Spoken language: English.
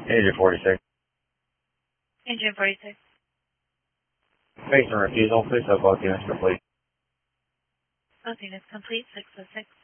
Engine 46. Engine 46. Base and refusal, please have both units complete. Both units complete, 606.